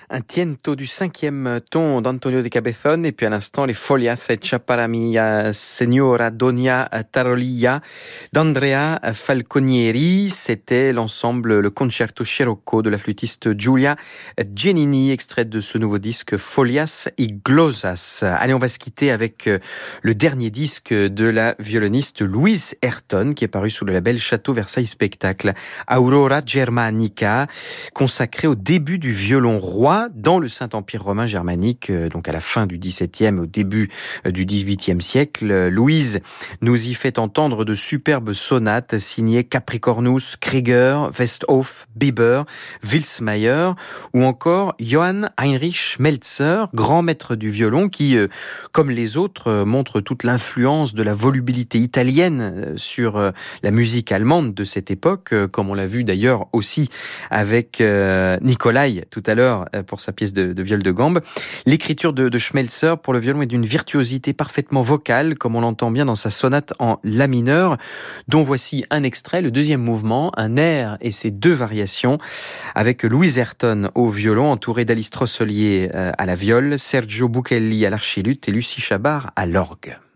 Un tiento du 5e ton d'Antonio de Cabezón et puis à l'instant les Folias Hecha para mi Signora Donia Tarolilla d'Andrea Falconieri. C'était l'ensemble, le concerto Scirocco de la flûtiste Giulia Giannini, extrait de ce nouveau disque Folias y Glosas. Allez, on va se quitter avec le dernier disque de la violoniste Louise Ayrton qui est paru sous le label Château Versailles Spectacle. Aurora Germanica, consacré au début du violon roi dans le Saint-Empire romain germanique, donc à la fin du XVIIe, au début du XVIIIe siècle. Louise nous y fait entendre de superbes sonates signées Capricornus, Krieger, Westhoff, Bieber, Wilsmeyer ou encore Johann Heinrich Meltzer, grand maître du violon qui, comme les autres, montre toute l'influence de la volubilité italienne sur la musique allemande de cette époque, comme on l'a vu d'ailleurs aussi avec Nicolai tout à l'heure pour sa pièce de viol de gambe. L'écriture de Schmelzer pour le violon est d'une virtuosité parfaitement vocale, comme on l'entend bien dans sa sonate en la mineur, dont voici un extrait, le deuxième mouvement, un air et ses deux variations, avec Louise Ayrton au violon, entourée d'Alice Trosselier à la viole, Sergio Buchelli à l'archiluth et Lucie Chabard à l'orgue.